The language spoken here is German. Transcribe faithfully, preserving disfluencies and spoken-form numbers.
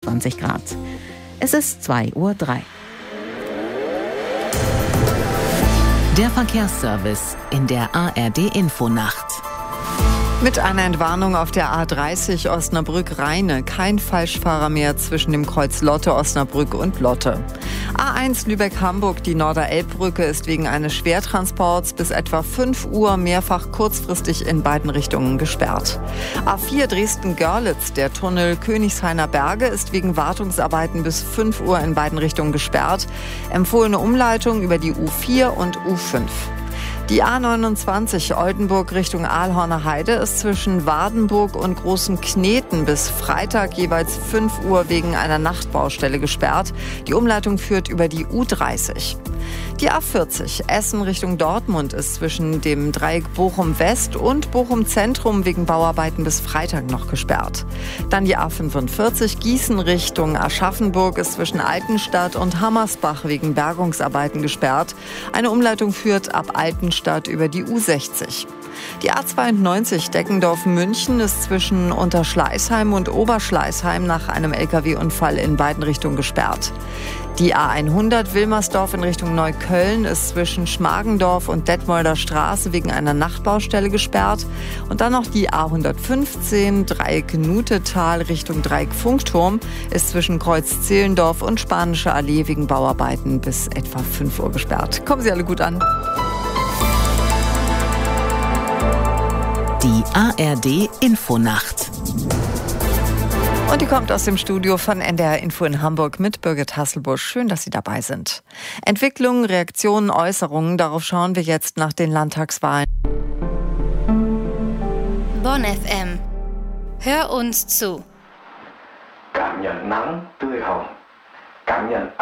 einundzwanzig Grad. Es ist zwei Uhr drei. Der Verkehrsservice in der A R D-Infonacht. Mit einer Entwarnung auf der A dreißig Osnabrück-Rheine. Kein Falschfahrer mehr zwischen dem Kreuz Lotte, Osnabrück und Lotte. A eins Lübeck-Hamburg, die Norderelbbrücke ist wegen eines Schwertransports bis etwa fünf Uhr mehrfach kurzfristig in beiden Richtungen gesperrt. A vier Dresden-Görlitz, der Tunnel Königshainer Berge, ist wegen Wartungsarbeiten bis fünf Uhr in beiden Richtungen gesperrt. Empfohlene Umleitung über die U vier und U fünf. Die A neunundzwanzig Oldenburg Richtung Aalhorner Heide ist zwischen Wardenburg und Großen Kneten bis Freitag jeweils fünf Uhr wegen einer Nachtbaustelle gesperrt. Die Umleitung führt über die U dreißig. Die A vierzig Essen Richtung Dortmund ist zwischen dem Dreieck Bochum West und Bochum Zentrum wegen Bauarbeiten bis Freitag noch gesperrt. Dann die A fünfundvierzig Gießen Richtung Aschaffenburg ist zwischen Altenstadt und Hammersbach wegen Bergungsarbeiten gesperrt. Eine Umleitung führt ab Altenstadt über die U sechzig. Die A zweiundneunzig Deckendorf-München ist zwischen Unterschleißheim und Oberschleißheim nach einem L K W-Unfall in beiden Richtungen gesperrt. Die A hundert Wilmersdorf in Richtung Neukölln ist zwischen Schmargendorf und Detmolder Straße wegen einer Nachtbaustelle gesperrt. Und dann noch die A hundertfünfzehn Dreieck Nutetal Richtung Dreieck Funkturm ist zwischen Kreuz Zehlendorf und Spanische Allee wegen Bauarbeiten bis etwa fünf Uhr gesperrt. Kommen Sie alle gut an. Die A R D-Infonacht. Und die kommt aus dem Studio von N D R Info in Hamburg mit Birgit Hasselbusch. Schön, dass Sie dabei sind. Entwicklungen, Reaktionen, Äußerungen, darauf schauen wir jetzt nach den Landtagswahlen. Bonn F M. Hör uns zu.